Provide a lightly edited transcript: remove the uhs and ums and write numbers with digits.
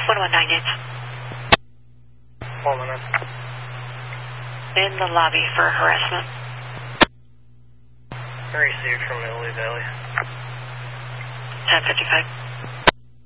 119 Yates. 1 minute. In the lobby for harassment. Received from Italy Valley. 1055.